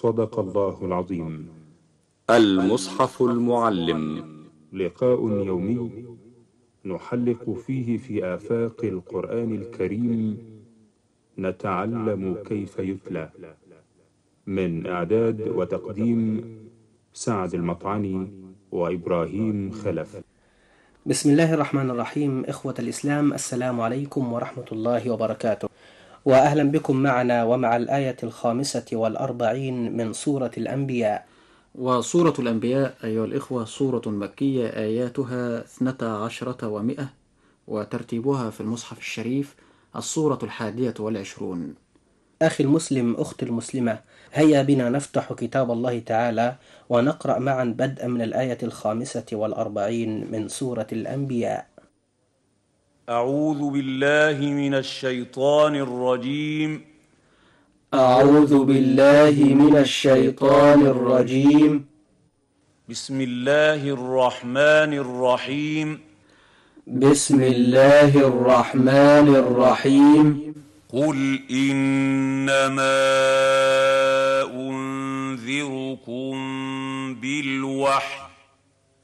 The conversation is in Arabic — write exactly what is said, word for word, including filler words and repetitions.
صدق الله العظيم. المصحف المعلم، لقاء يومي نحلق فيه في آفاق القرآن الكريم، نتعلم كيف يتلى. من إعداد وتقديم سعد المطعني وإبراهيم خلف. بسم الله الرحمن الرحيم. إخوة الإسلام، السلام عليكم ورحمة الله وبركاته، وأهلا بكم معنا ومع الآية الخامسة والأربعين من سورة الأنبياء. وسورة الأنبياء أيها الإخوة سورة مكية، آياتها اثنتا عشرة ومئة، وترتيبها في المصحف الشريف السورة الحادية والعشرون. أخي المسلم، أختي المسلمة، هيا بنا نفتح كتاب الله تعالى ونقرأ معا بدءا من الآية الخامسة والأربعين من سورة الأنبياء. أعوذ بالله من الشيطان الرجيم. أعوذ بالله من الشيطان الرجيم. بسم الله الرحمن الرحيم. بسم الله الرحمن الرحيم. قل إنما أنذركم بالوحي